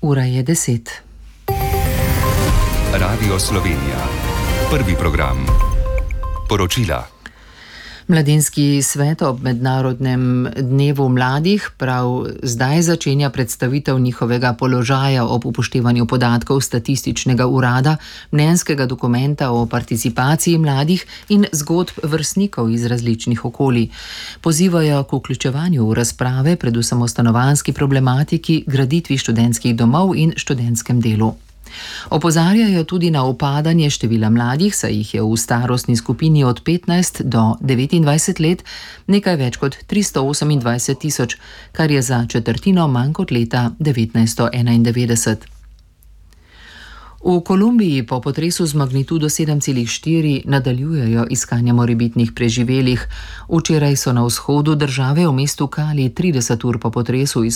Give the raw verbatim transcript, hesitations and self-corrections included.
Ura je deset. Radio Slovenija. Prvi program. Poročila. Mladinski svet ob Mednarodnem dnevu mladih prav zdaj začenja predstavitev njihovega položaja ob upoštevanju podatkov statističnega urada, mnenjskega dokumenta o participaciji mladih in zgodb vrstnikov iz različnih okolij. Pozivajo k vključevanju v razprave, predvsem o stanovanjski problematiki, graditvi študentskih domov in študentskem delu. Opozarjajo tudi na upadanje števila mladih, saj jih je v starostni skupini od petnajst do devetindvajset let nekaj več kot tristo osemindvajset tisoč, kar je za četrtino manj kot leta devetnajststo enaindevetdeset. V Kolumbiji po potresu z magnitudo sedem celih štiri nadaljujejo iskanja morebitnih preživelih. Včeraj so na vzhodu države v mestu Cali trideset ur po potresu